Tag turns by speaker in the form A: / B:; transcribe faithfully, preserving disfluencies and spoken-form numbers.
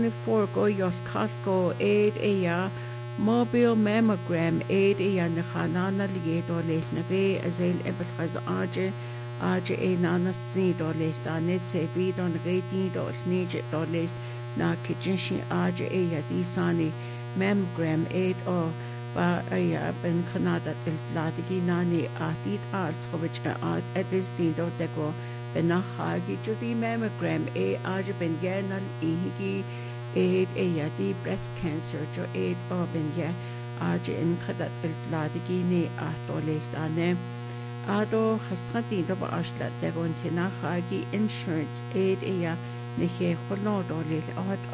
A: forgo yos Costco aid ea mobile mammogram aid ea na khanana liye do leis na ve azel ebet khaz age age e nana si do leis da net se bi do na gati do snige do leis na kitchen age ea di sani mammogram aid o ba ea ben khanada til ladigi nani atit arts khovich at edis di do dego benachagi judi mammogram e age ben yanal ihigi aid ea di breast cancer jo aid o ben ya age in khadat til ladigi ni atole dane ado khastati do ba ashla degon hinachagi insurance aid ea nehe kholo do le